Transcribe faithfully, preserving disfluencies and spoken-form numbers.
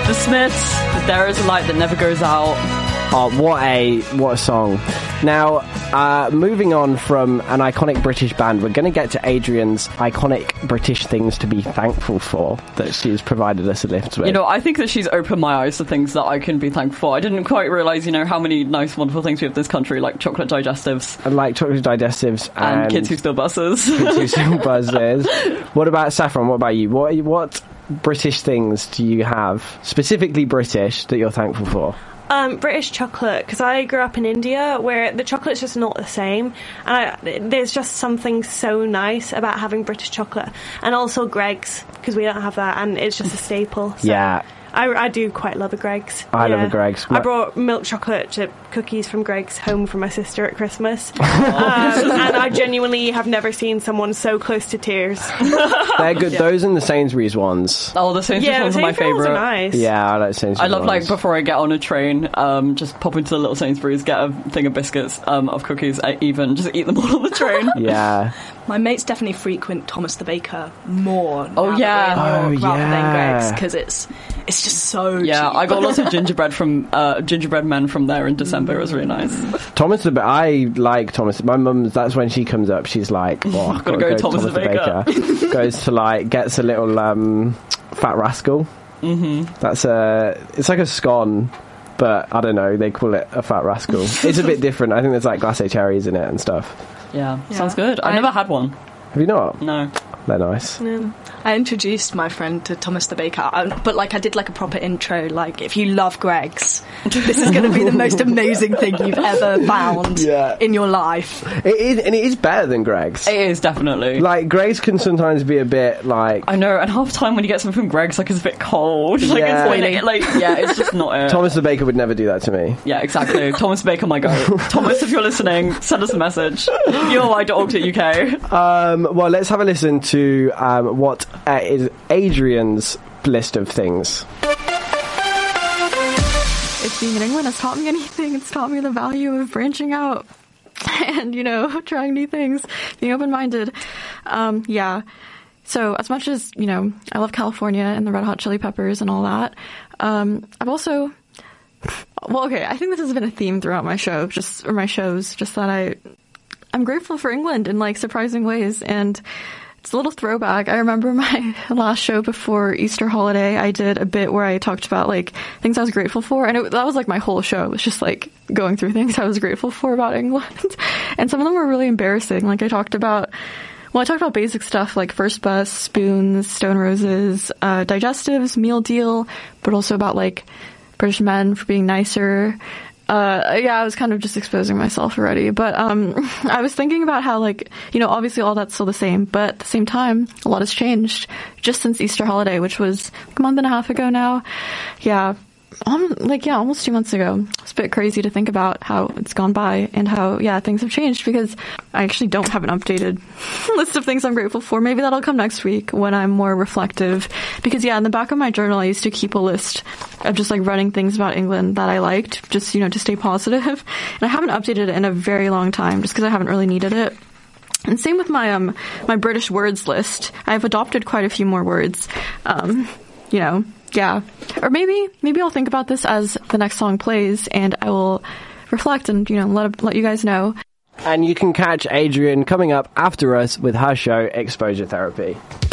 The Smiths, There Is a Light That Never Goes Out. Oh, what a what a song. Now, uh, moving on from an iconic British band, we're going to get to Adrian's iconic British things to be thankful for that she's provided us a lift with. You know, I think that she's opened my eyes to things that I can be thankful for. I didn't quite realise, you know, how many nice, wonderful things we have in this country, like chocolate digestives. And like chocolate digestives. And, and kids who steal buses. Kids who steal buses. What about Saffron? What about you? What What British things do you have, specifically British, that you're thankful for? Um, British chocolate, because I grew up in India where the chocolate's just not the same, and I, there's just something so nice about having British chocolate, and also Greggs, because we don't have that, and it's just a staple. So Yeah. I, I do quite love a Greggs. I yeah. love a Greggs. I brought milk chocolate chip cookies from Greggs home for my sister at Christmas. um, and I genuinely have never seen someone so close to tears. They're good. Yeah. Those and the Sainsbury's ones. Oh, the Sainsbury's yeah, ones the are my Sainsbury's favourite. Are nice. Yeah, I like Sainsbury's I love, ones. like, before I get on a train, um, just pop into the little Sainsbury's, get a thing of biscuits, um, of cookies, I even just eat them all on the train. Yeah. My mates definitely frequent Thomas the Baker more. Oh, yeah. Now that we're in New York, Oh, rather yeah. than Greggs, because it's it's just so Yeah, cheap. I got lots of gingerbread from uh, gingerbread men from there in December. It was really nice. Thomas the Baker. I like Thomas. My mum's. That's when she comes up. She's like, "Oh, I've got to go go Thomas Thomas the the Baker." Goes to like gets a little um, fat rascal. Mm-hmm. That's a. It's like a scone, but I don't know. They call it a fat rascal. It's a bit different. I think there's like glacé cherries in it and stuff. Yeah, Yeah. sounds good. I've I- never had one. Have you not? No. They're nice. Yeah. I introduced my friend to Thomas the Baker, um, but like I did like a proper intro, like if you love Greggs, this is going to be the most amazing thing you've ever found Yeah. in your life. It is, and it is better than Greggs. It is, definitely. Like Greggs can sometimes be a bit like. I know, and half the time when you get something from Greggs, like, it's a bit cold. Like, Yeah. it's really, like, yeah, it's just not it. Thomas the Baker would never do that to me. Yeah, exactly. Thomas Baker, my go. Thomas, if you're listening, send us a message. U O I dot org dot U K. Um, well, let's have a listen to um, what uh, is Adrian's list of things. If being in England has taught me anything, it's taught me the value of branching out and, you know, trying new things, being open-minded. Um, yeah. So as much as, you know, I love California and the Red Hot Chili Peppers and all that, um, I've also... Well, okay, I think this has been a theme throughout my show, just or my shows, just that I, I'm grateful for England in, like, surprising ways, and it's a little throwback. I remember my last show before Easter holiday, I did a bit where I talked about, like, things I was grateful for, and it, that was, like, my whole show. It was just, like, going through things I was grateful for about England, and some of them were really embarrassing. Like, I talked about, well, I talked about basic stuff, like First Bus, spoons, Stone Roses, uh, digestives, meal deal, but also about, like, British men for being nicer. Uh, yeah, I was kind of just exposing myself already. But um, I was thinking about how, like, you know, obviously all that's still the same. But at the same time, a lot has changed just since Easter holiday, which was a month and a half ago now. Yeah. Um, like, yeah, almost two months ago. It's a bit crazy to think about how it's gone by and how, yeah, things have changed, because I actually don't have an updated list of things I'm grateful for. Maybe that'll come next week when I'm more reflective. Because, yeah, in the back of my journal, I used to keep a list of just, like, running things about England that I liked, just, you know, to stay positive. And I haven't updated it in a very long time, just because I haven't really needed it. And same with my, um, my British words list. I've adopted quite a few more words. Um, you know, yeah. Or maybe, maybe I'll think about this as the next song plays, and I will reflect and, you know, let, let you guys know. And you can catch Adrian coming up after us with her show, Exposure Therapy.